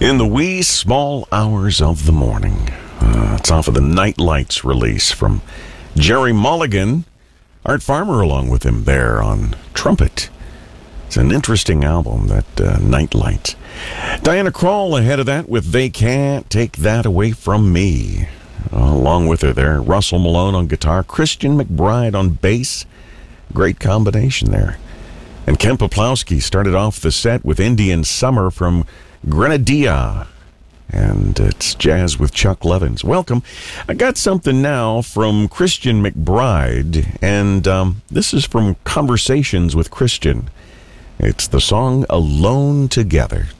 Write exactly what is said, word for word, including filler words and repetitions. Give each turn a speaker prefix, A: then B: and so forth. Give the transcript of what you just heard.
A: In the wee small hours of the morning. Uh, it's off of the Night Lights release from Jerry Mulligan. Art Farmer along with him there on trumpet. It's an interesting album, that uh, Night Lights. Diana Krall ahead of that with They Can't Take That Away From Me. Uh, along with her there, Russell Malone on guitar, Christian McBride on bass. Great combination there. And Ken Poplowski started off the set with Indian Summer from Grenadilla. And it's jazz with Chuck Levins. Welcome. I got something now from Christian McBride, and um, this is from Conversations with Christian. It's the song Alone Together.